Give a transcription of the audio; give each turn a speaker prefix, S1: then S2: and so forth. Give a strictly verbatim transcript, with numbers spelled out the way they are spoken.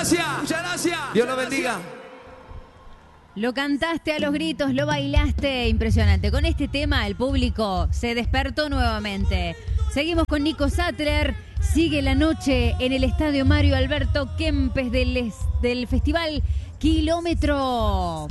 S1: gracias. Muchas gracias. Dios lo bendiga.
S2: Lo cantaste a los gritos, lo bailaste, impresionante. Con este tema el público se despertó nuevamente. Seguimos con Nico Sattler. Sigue la noche en el Estadio Mario Alberto Kempes del, del Festival Kilómetro.